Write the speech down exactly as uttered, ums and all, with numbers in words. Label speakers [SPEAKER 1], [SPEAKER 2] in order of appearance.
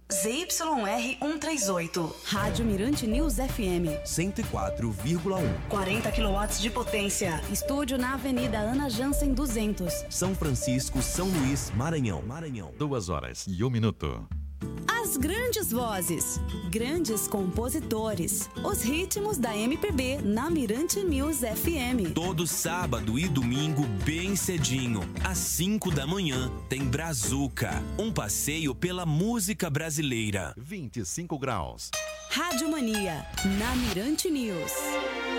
[SPEAKER 1] Z Y R cento e trinta e oito.
[SPEAKER 2] Rádio Mirante News F M.
[SPEAKER 3] cento e quatro vírgula um.
[SPEAKER 1] quarenta quilowatts de potência.
[SPEAKER 2] Estúdio na Avenida Ana Jansen duzentos.
[SPEAKER 3] São Francisco, São Luís, Maranhão. Maranhão.
[SPEAKER 4] Duas horas e um minuto.
[SPEAKER 2] As grandes vozes, grandes compositores, os ritmos da M P B na Mirante News F M.
[SPEAKER 5] Todo sábado e domingo, bem cedinho, às cinco da manhã, tem Brazuca, um passeio pela música brasileira.
[SPEAKER 4] vinte e cinco graus.
[SPEAKER 2] Rádio Mania, na Mirante News.